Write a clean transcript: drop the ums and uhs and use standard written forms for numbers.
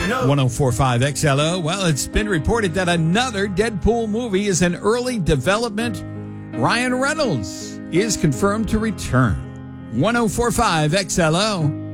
1045 XLO. Well, it's been reported that another Deadpool movie is in early development. Ryan Reynolds is confirmed to return. 1045 XLO.